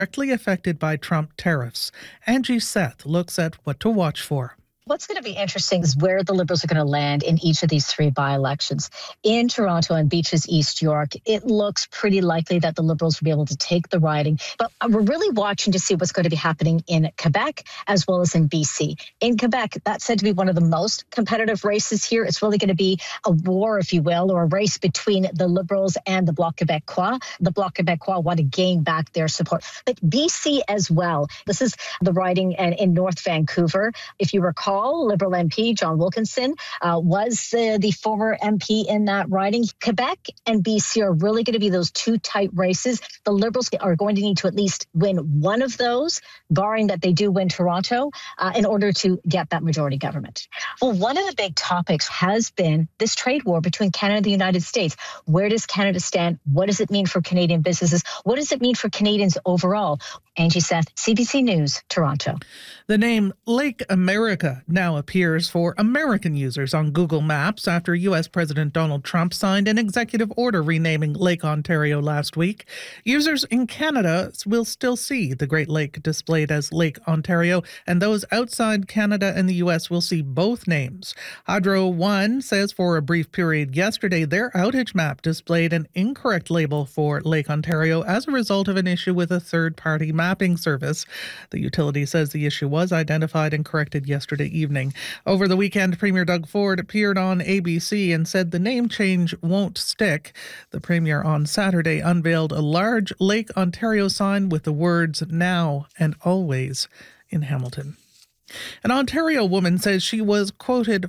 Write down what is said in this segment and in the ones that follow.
directly affected by Trump tariffs. Angie Seth looks at what to watch for. What's going to be interesting is where the Liberals are going to land in each of these three by-elections. In Toronto and Beaches, East York, it looks pretty likely that the Liberals will be able to take the riding. But we're really watching to see what's going to be happening in Quebec as well as in BC. In Quebec, that's said to be one of the most competitive races here. It's really going to be a war, if you will, or a race between the Liberals and the Bloc Québécois. The Bloc Québécois want to gain back their support. But BC as well. This is the riding in North Vancouver. If you recall, Liberal MP John Wilkinson was the former MP in that riding. Quebec and BC are really going to be those two tight races. The Liberals are going to need to at least win one of those, barring that they do win Toronto, in order to get that majority government. Well, one of the big topics has been this trade war between Canada and the United States. Where does Canada stand? What does it mean for Canadian businesses? What does it mean for Canadians overall? Angie Seth, CBC News, Toronto. The name Lake America now appears for American users on Google Maps after U.S. President Donald Trump signed an executive order renaming Lake Ontario last week. Users in Canada will still see the Great Lake displayed as Lake Ontario, and those outside Canada and the U.S. will see both names. Hydro One says for a brief period yesterday, their outage map displayed an incorrect label for Lake Ontario as a result of an issue with a third-party mapping service. The utility says the issue was identified and corrected yesterday evening. Over the weekend, Premier Doug Ford appeared on ABC and said the name change won't stick. The Premier on Saturday unveiled a large Lake Ontario sign with the words "Now and Always" in Hamilton. An Ontario woman says she was quoted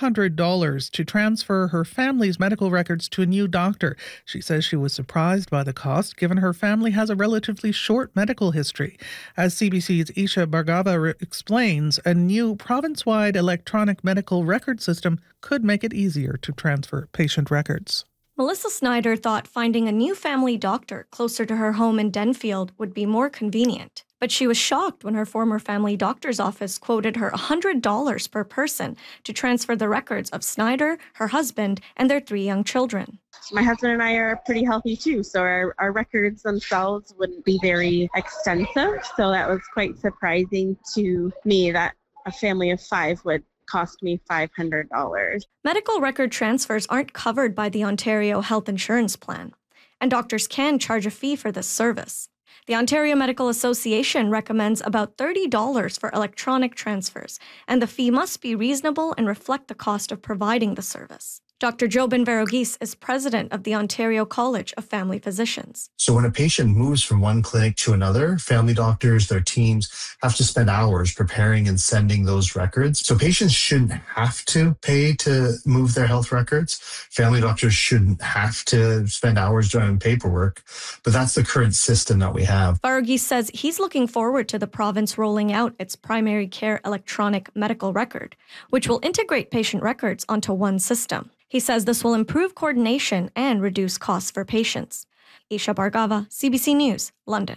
$500 to transfer her family's medical records to a new doctor. She says she was surprised by the cost, given her family has a relatively short medical history. As CBC's Isha Bhargava explains, a new province-wide electronic medical record system could make it easier to transfer patient records. Melissa Snyder thought finding a new family doctor closer to her home in Denfield would be more convenient. But she was shocked when her former family doctor's office quoted her $100 per person to transfer the records of Snyder, her husband, and their 3 young children. My husband and I are pretty healthy too, so our records themselves wouldn't be very extensive. So that was quite surprising to me that a family of 5 would cost me $500. Medical record transfers aren't covered by the Ontario Health Insurance Plan, and doctors can charge a fee for this service. The Ontario Medical Association recommends about $30 for electronic transfers, and the fee must be reasonable and reflect the cost of providing the service. Dr. Jobin Verogis is president of the Ontario College of Family Physicians. So when a patient moves from one clinic to another, family doctors, their teams have to spend hours preparing and sending those records. So patients shouldn't have to pay to move their health records. Family doctors shouldn't have to spend hours doing paperwork. But that's the current system that we have. Verogis says he's looking forward to the province rolling out its primary care electronic medical record, which will integrate patient records onto one system. He says this will improve coordination and reduce costs for patients. Isha Bhargava, CBC News, London.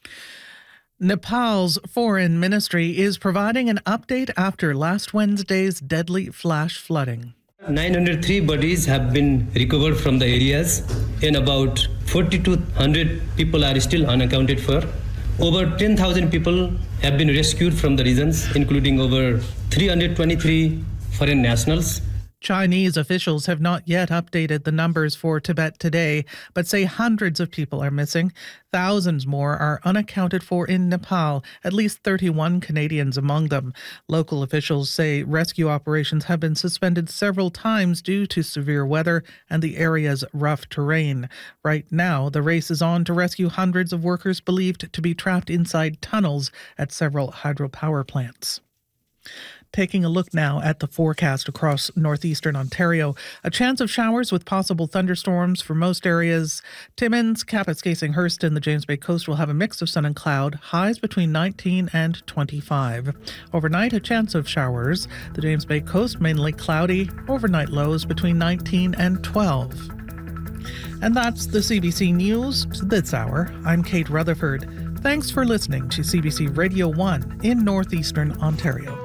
Nepal's foreign ministry is providing an update after last Wednesday's deadly flash flooding. 903 bodies have been recovered from the areas, and about 4,200 people are still unaccounted for. Over 10,000 people have been rescued from the regions, including over 323 foreign nationals. Chinese officials have not yet updated the numbers for Tibet today, but say hundreds of people are missing. Thousands more are unaccounted for in Nepal, at least 31 Canadians among them. Local officials say rescue operations have been suspended several times due to severe weather and the area's rough terrain. Right now, the race is on to rescue hundreds of workers believed to be trapped inside tunnels at several hydropower plants. Taking a look now at the forecast across northeastern Ontario. A chance of showers with possible thunderstorms for most areas. Timmins, Kapuskasing, Hearst, and the James Bay Coast will have a mix of sun and cloud. Highs between 19 and 25. Overnight, a chance of showers. The James Bay Coast mainly cloudy. Overnight lows between 19 and 12. And that's the CBC News this hour. I'm Kate Rutherford. Thanks for listening to CBC Radio 1 in northeastern Ontario.